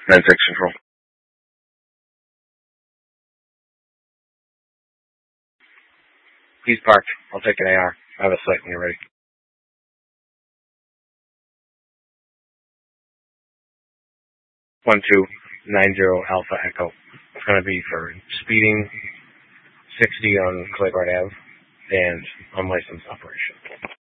9-6 control. He's parked. I'll take an AR. I have a site when you're ready. 1290 Alpha Echo. It's going to be for speeding 60 on Claybart Ave and unlicensed operation.